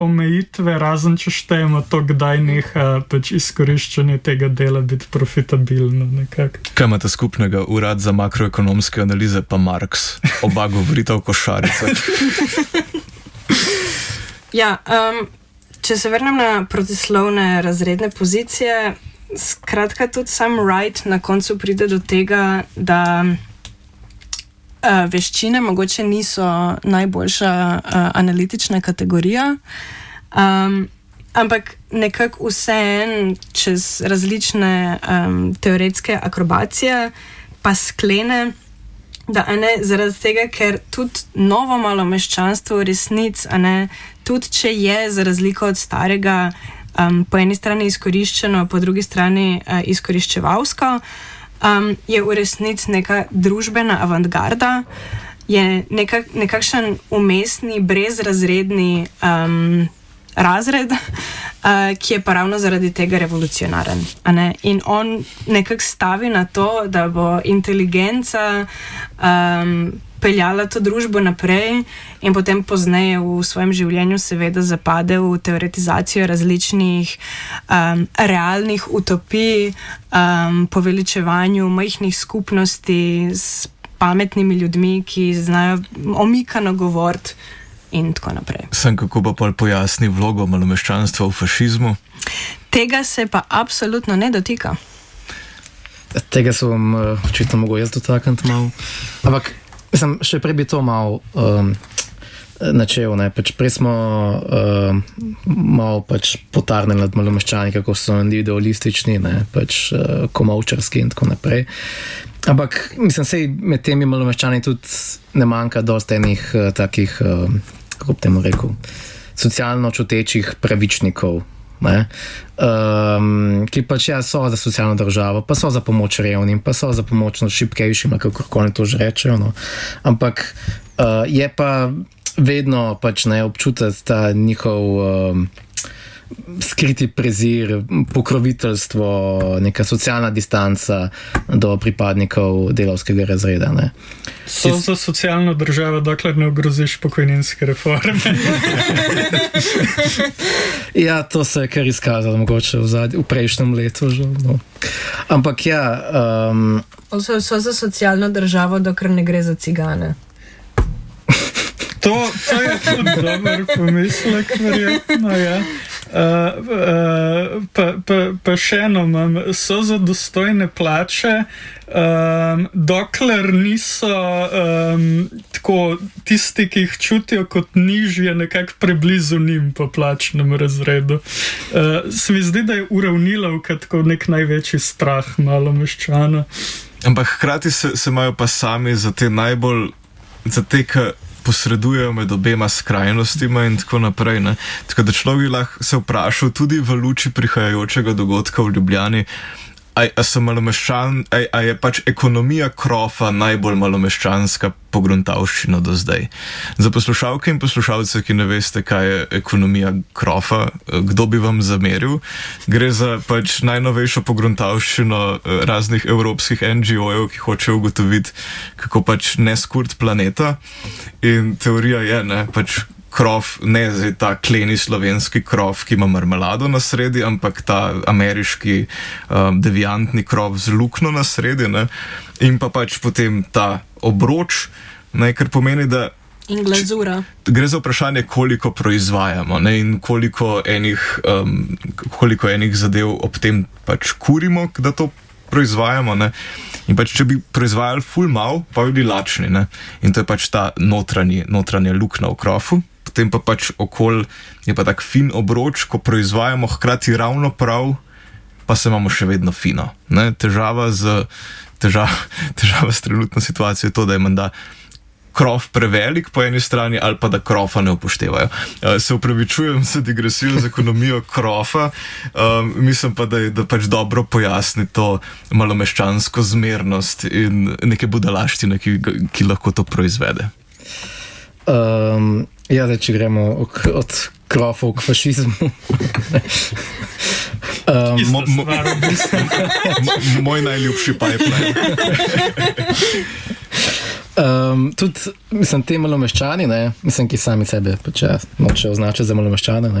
omejitve, razen če štejemo to, kdaj neha pač izkoriščanje tega dela biti profitabilno nekako. Kaj imate skupnega Urad za makroekonomske analize pa Marx? Oba govorita o košaricah. Ja, če se vrnem na protislovne razredne pozicije, skratka tudi sam Wright na koncu pride do tega, da veščine mogoče niso najboljša analitična kategorija, ampak nekako vseeno čez različne teoretske akrobacije pa sklene, da zaradi tega, ker tudi novo malomeščanstvo resnic, tudi če je za razliko od starega po eni strani izkoriščeno, po drugi strani izkoriščevalsko, je v resnici neka družbena avantgarda, je nekakšen umestni, brezrazredni razred, ki je pa ravno zaradi tega revolucionaren. In on nekako stavi na to, da bo inteligenca peljala to družbo naprej in potem pozneje v svojem življenju seveda zapade v teoretizacijo različnih realnih utopij, poveličevanju majhnih skupnosti s pametnimi ljudmi, ki znajo omikano govoriti in tako naprej. Sem kako pa pol pojasni vlogo malomeščanstva v fašizmu? Tega se pa absolutno ne dotika. Tega se bom očitno mogel jaz dotakniti malo. Ampak še prej bi to malo načel. Prej smo malo potarnili nad malomeščani, kako so individualistični, komovčarski in tako naprej. Ampak sej med temi malomeščani tudi ne manjka dosti enih takih, kako bi temu rekel, socialno čutečih pravičnikov, ki so za socialno državo, pa so za pomoč revnim, pa so za pomoč šibkejšim, kakorkoli to že rečejo. Ampak je pa vedno občutiti ta njihov skriti prezir, pokroviteljstvo, neka socialna distanca do pripadnikov delavskega razreda. So za socialno državo, dokler ne ogroziš pokojninske reforme. Ja, to se je kar izkazalo mogoče v prejšnjem letu že. Ampak ja. So za socialno državo, dokler ne gre za cigane. To je tudi dober pomislek, verjetno, ja. Pa še eno imam, so za dostojne plače, dokler niso tako tisti, ki jih čutijo kot nižje, nekako preblizu njim po plačnem razredu. Se mi zdi, da je uravnilovka tako nek največji strah malomeščana. Ampak hkrati se imajo pa sami za te najbolj, za te, ki posredujejo med obema skrajnostima in tako naprej. Tako da človek lahko se vprašal tudi v luči prihajajočega dogodka v Ljubljani, a je ekonomija krofa najbolj malomeščanska pogruntavščina do zdaj. Za poslušalke in poslušalce, ki ne veste, kaj je ekonomija krofa, kdo bi vam zameril, gre za najnovejšo pogruntavščino raznih evropskih NGO-jev, ki hočejo ugotoviti, kako ne skurt planeta. In teorija je, krof, ne zdaj ta kleni slovenski krof, ki ima marmelado na sredi, ampak ta ameriški deviantni krof z luknjo na sredi, in pa potem ta obroč, kar pomeni, da in glazura. Gre za vprašanje, koliko proizvajamo, in koliko enih zadev ob tem kurimo, da to proizvajamo, in če bi proizvajali ful mal, pa bi bili lačni, in to je ta notranja luknja v krofu. Potem pa okol je pa tak fin obroč, ko proizvajamo hkrati ravno prav, pa se imamo še vedno fino. Težava s trenutno situacijo je to, da je menda krof prevelik po eni strani ali pa da krofa ne upoštevajo. Se upravičujem za digresijo z ekonomijo krofa, mislim pa, da dobro pojasni to malomeščansko zmernost in neke budalaštine, ki lahko to proizvede. Ja, če gremo od krofov k fašizmu. Moj najljubši pipeline. Tudi, mislim, te malomeščani, ne, mislim, ki sami sebe pač nočejo označiti za malomeščane, ne,